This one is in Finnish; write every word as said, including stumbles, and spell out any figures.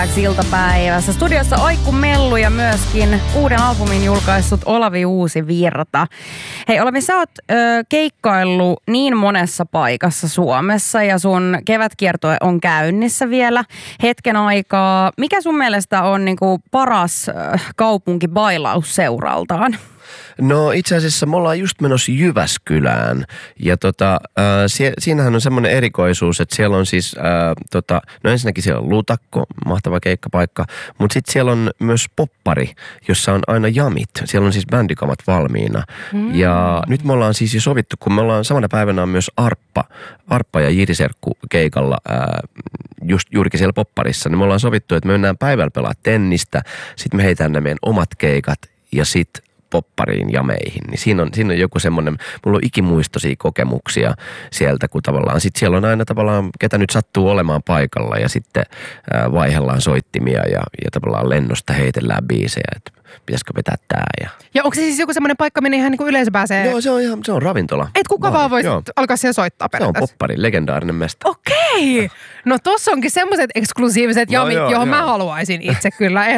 iltapäivässä. Studiossa Oikku Mellu ja myöskin uuden albumin julkaissut Olavi Uusi Virta. Hei Olavi, sä oot ö, keikkaillut niin monessa paikassa Suomessa ja sun kevätkiertue on käynnissä vielä hetken aikaa. Mikä sun mielestä on niinku paras ö, kaupunki bailausseuraltaan? No itse asiassa me ollaan just menossa Jyväskylään ja tota, äh, sie, siinähän on semmoinen erikoisuus, että siellä on siis, äh, tota, no ensinnäkin siellä on Lutakko, mahtava keikkapaikka, mutta sitten siellä on myös poppari, jossa on aina jamit. Siellä on siis bändikamat valmiina mm. ja nyt me ollaan siis jo sovittu, kun me ollaan samana päivänä on myös Arppa, Arppa ja Jiriserkku keikalla äh, just juurikin siellä popparissa, niin me ollaan sovittu, että me mennään päivällä pelaa tennistä, sitten me heitään nämä meidän omat keikat ja sitten poppariin ja meihin, niin siinä on, siinä on joku semmoinen, mulla on ikimuistoisia kokemuksia sieltä, kun tavallaan sit siellä on aina tavallaan, ketä nyt sattuu olemaan paikalla ja sitten ää, vaihdellaan soittimia ja, ja tavallaan lennosta heitellään biisejä, että pitäisikö vetää tää. Ja, ja onko se siis joku semmoinen paikka, minne ihan niin kuin yleisö pääsee? Joo, se on ihan, se on ravintola. Et kuka vaan voi alkaa siellä soittaa periaatteessa? Se on poppari, legendaarinen mesta. Okei, no tossa onkin semmoiset eksklusiiviset no jamit, joo, johon joo. mä haluaisin itse kyllä